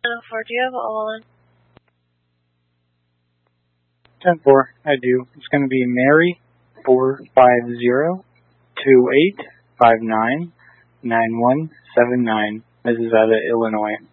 10-4, do you have all in? 10-4, I do. It's going to be Mary 450-2859-9179. This is out of Illinois.